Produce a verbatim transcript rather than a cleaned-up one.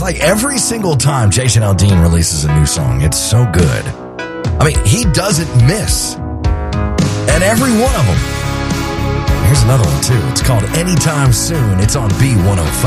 like every single time Jason Aldean releases a new song, it's so good. I mean, he doesn't miss. And every one of them. Here's another one, too. It's called Anytime Soon. It's on B one oh five.